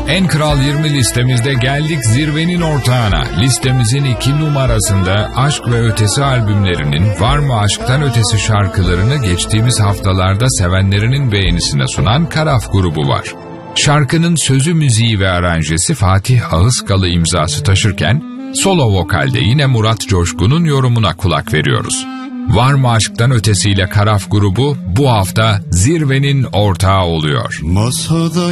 En Kral 20 listemizde geldik zirvenin ortağına. Listemizin 2 numarasında Aşk ve Ötesi albümlerinin Var mı Aşktan Ötesi şarkılarını geçtiğimiz haftalarda sevenlerinin beğenisine sunan Karaf grubu var. Şarkının sözü, müziği ve aranjesi Fatih Ağızkalı imzası taşırken solo vokalde yine Murat Coşkun'un yorumuna kulak veriyoruz. Var mı Aşktan Ötesiyle Karaf grubu bu hafta zirvenin ortağı oluyor. Masada